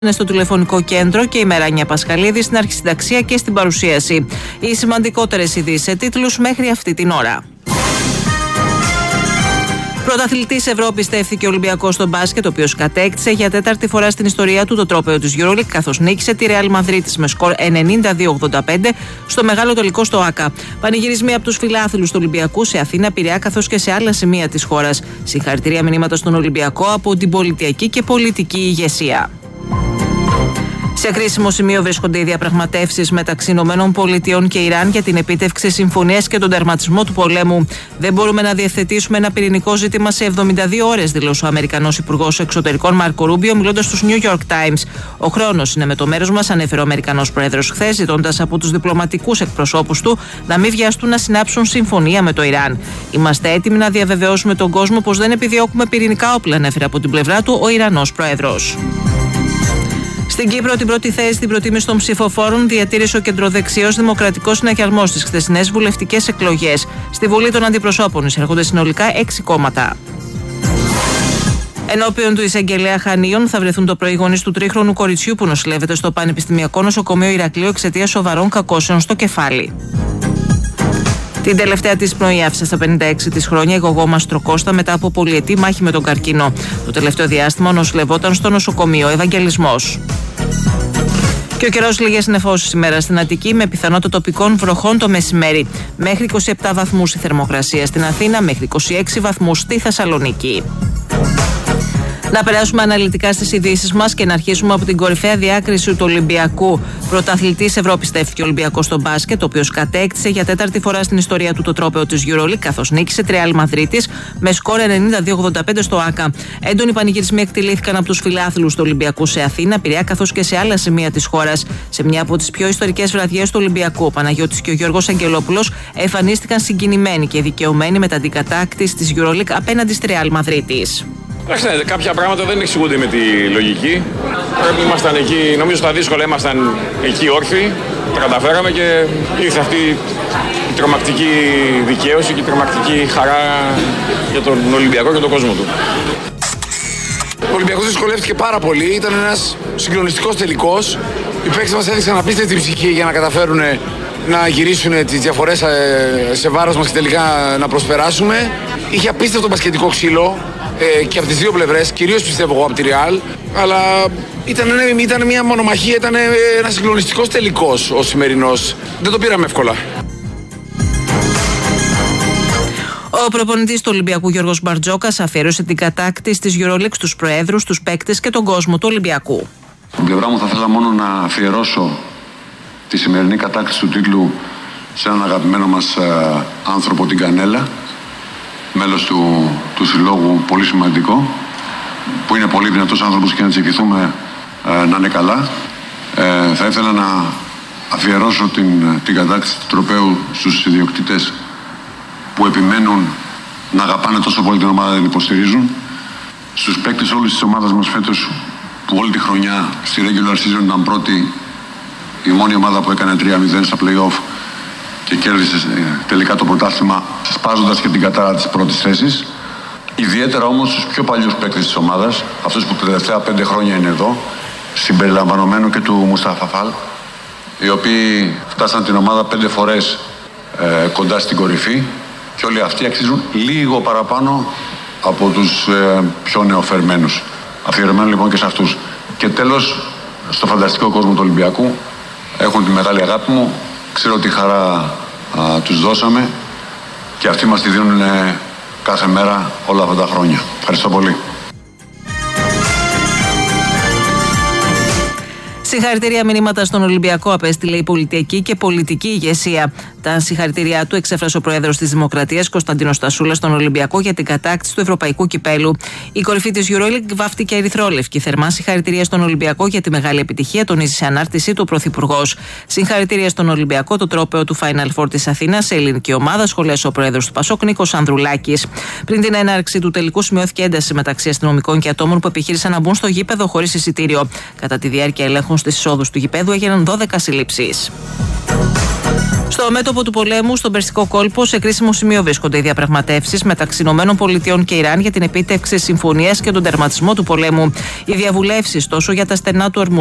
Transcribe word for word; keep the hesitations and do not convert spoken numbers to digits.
Είναι στο τηλεφωνικό κέντρο και η Μεράνια Πασχαλίδη στην αρχισυνταξία και στην παρουσίαση. Οι σημαντικότερες ειδήσεις σε τίτλους μέχρι αυτή την ώρα. Πρωταθλητής Ευρώπης στέφθηκε ο Ολυμπιακός στο μπάσκετ, ο οποίος κατέκτησε για τέταρτη φορά στην ιστορία του το τρόπαιο της EuroLeague, καθώς νίκησε τη Real Madrid με σκορ ενενήντα δύο ογδόντα πέντε στο μεγάλο τελικό στο ΆΚΑ. Πανηγυρισμοί από τους φιλάθλους του Ολυμπιακού σε Αθήνα, Πειραιά καθώς και σε άλλα σημεία της χώρας. Συγχαρητήρια μηνύματα στον Ολυμπιακό από την πολιτιακή και πολιτική ηγεσία. Σε κρίσιμο σημείο βρίσκονται οι διαπραγματεύσεις μεταξύ ΗΠΑ και Ιράν για την επίτευξη συμφωνίας και τον τερματισμό του πολέμου. Δεν μπορούμε να διευθετήσουμε ένα πυρηνικό ζήτημα σε εβδομήντα δύο ώρες, δήλωσε ο Αμερικανός Υπουργός Εξωτερικών Μάρκο Ρούμπιο, μιλώντας στους New York Times. Ο χρόνος είναι με το μέρος μας, ανέφερε ο Αμερικανός Πρόεδρος χθες, ζητώντας από τους διπλωματικούς εκπροσώπους του να μην βιαστούν να συνάψουν συμφωνία με το Ιράν. Είμαστε έτοιμοι να διαβεβαιώσουμε τον κόσμο πως δεν επιδιώκουμε πυρηνικά όπλα, ανέφερε από την πλευρά του ο Ιρανός Πρόεδρος. Στην Κύπρο, την πρώτη θέση στην προτίμηση των ψηφοφόρων διατήρησε ο κεντροδεξιός Δημοκρατικός Συναγερμός στις χθεσινές βουλευτικές εκλογές. Στη Βουλή των Αντιπροσώπων εισέρχονται συνολικά έξι κόμματα. Ενώπιον του εισαγγελέα Χανίων θα βρεθούν το πρωί γονείς του τρίχρονου κοριτσιού που νοσηλεύεται στο Πανεπιστημιακό Νοσοκομείο Ηρακλείου εξαιτίας σοβαρών κακώσεων στο κεφάλι. Την τελευταία της πνοή άφησε στα πενήντα έξι της χρόνια η γογό Μαστροκώστα μετά από πολυετή μάχη με τον καρκίνο. Το τελευταίο διάστημα νοσηλευόταν στο νοσοκομείο Ευαγγελισμός. Και ο καιρός λίγες νεφώσεις ημέρα στην Αττική με πιθανότητα τοπικών βροχών το μεσημέρι. Μέχρι είκοσι επτά βαθμούς η θερμοκρασία στην Αθήνα, μέχρι είκοσι έξι βαθμούς στη Θεσσαλονίκη. Να περάσουμε αναλυτικά στις ειδήσεις μας και να αρχίσουμε από την κορυφαία διάκριση του Ολυμπιακού. Πρωταθλητής Ευρώπης στέφθηκε ο Ολυμπιακός στο μπάσκετ, ο οποίος κατέκτησε για τέταρτη φορά στην ιστορία του το τρόπαιο της EuroLeague, καθώς νίκησε τη Real Madrid με σκορ ενενήντα δύο ογδόντα πέντε στο ΆΚΑ. Έντονοι πανηγυρισμοί εκτελήθηκαν από τους φιλάθλους του Ολυμπιακού σε Αθήνα, Πειραιά καθώς και σε άλλα σημεία της χώρας. Σε μια από τις πιο ιστορικές βραδιές του Ολυμπιακού, ο Παναγιώτης και ο Γιώργος Αγγελόπουλος εμφανίστηκαν συγκινημένοι και δικαιωμένοι μετά την κατάκτηση της EuroLeague απέναντι στη Real Madrid. Εντάξει, ναι, κάποια πράγματα δεν εξηγούνται με τη λογική. Πρέπει ήμασταν εκεί, νομίζω στα δύσκολα ήμασταν εκεί όρθιοι, τα καταφέραμε και ήρθε αυτή η τρομακτική δικαίωση και η τρομακτική χαρά για τον Ολυμπιακό και τον κόσμο του. Ο Ολυμπιακός δυσκολεύτηκε πάρα πολύ, ήταν ένας συγκλονιστικός τελικός. Οι παίκτες μας έδειξαν απίστευτη ψυχή για να καταφέρουν να γυρίσουν τις διαφορές σε βάρος μας και τελικά να προσπεράσουμε. Είχε απίστευτο μπασκετικό ξύλο. Ε, και από τις δύο πλευρές, κυρίως πιστεύω εγώ από τη Real, αλλά ήταν, ήταν μια μονομαχία, ήταν ένας συγκλονιστικός τελικός ο σημερινός. Δεν το πήραμε εύκολα. Ο προπονητής του Ολυμπιακού Γιώργος Μπαρτζόκας αφιέρωσε την κατάκτηση της EuroLeague στους προέδρους, τους παίκτες και τον κόσμο του Ολυμπιακού. Από την πλευρά μου θα ήθελα μόνο να αφιερώσω τη σημερινή κατάκτηση του τίτλου σε έναν αγαπημένο μας ε, άνθρωπο, την Κανέλα, μέλος του, του συλλόγου, πολύ σημαντικό, που είναι πολύ δυνατός άνθρωπος και να τσεκηθούμε ε, να είναι καλά. Ε, θα ήθελα να αφιερώσω την, την κατάκτηση του τροπαίου στους ιδιοκτήτες που επιμένουν να αγαπάνε τόσο πολύ την ομάδα, την υποστηρίζουν. Στους παίκτες όλης της ομάδας μας φέτος, που όλη τη χρονιά στη regular season ήταν πρώτη, η μόνη ομάδα που έκανε τρία μηδέν στα play-off και κέρδισε τελικά το πρωτάθλημα, σπάζοντας και την κατάρα της πρώτης θέσης. Ιδιαίτερα όμως στους πιο παλιούς παίκτες της ομάδας, αυτούς που τα τελευταία πέντε χρόνια είναι εδώ, συμπεριλαμβανομένου και του Μουστάφα Φαλ, οι οποίοι φτάσαν την ομάδα πέντε φορές ε, κοντά στην κορυφή και όλοι αυτοί αξίζουν λίγο παραπάνω από τους ε, πιο νεοφερμένους. Αφιερωμένοι λοιπόν και σε αυτούς. Και τέλος, στο φανταστικό κόσμο του Ολυμπιακού, έχουν τη μεγάλη αγάπη μου. Ξέρω τι χαρά α, τους δώσαμε και αυτοί μας τη δίνουν ε, κάθε μέρα όλα αυτά τα χρόνια. Ευχαριστώ πολύ. Συγχαρητήρια μηνύματα στον Ολυμπιακό απέστειλε η πολιτική και πολιτική ηγεσία. Τα συγχαρητήριά του εξέφρασε ο Πρόεδρος της Δημοκρατίας Κωνσταντίνος Στασούλας στον Ολυμπιακό για την κατάκτηση του Ευρωπαϊκού Κυπέλου. Η κορυφή της EuroLeague βάφτηκε ερυθρόλευκη. Θερμά συγχαρητήρια στον Ολυμπιακό για τη μεγάλη επιτυχία, τονίζει σε ανάρτησή του ο Πρωθυπουργός. Συγχαρητήρια στον Ολυμπιακό, το τρόπαιο του Final Four της Αθήνας σε ελληνική ομάδα, σχολίασε ο Πρόεδρος του Πασόκ Νίκος Ανδρουλάκης. Πριν την έναρξη του τελικού, σημειώθηκε ένταση μεταξύ αστυνομικών και ατόμων που επιχείρησαν να μπουν στο γήπεδο χωρίς εισιτήριο. Κατά τη διάρκεια ελέγχων στις εισόδους του γηπέδου έγιναν δώδεκα συλλήψεις. Στο μέτωπο του πολέμου, στον Περσικό κόλπο, σε κρίσιμο σημείο βρίσκονται οι διαπραγματεύσεις μεταξύ ΗΠΑ και Ιράν για την επίτευξη συμφωνίας και τον τερματισμό του πολέμου. Οι διαβουλεύσεις τόσο για τα στενά του Ορμούζ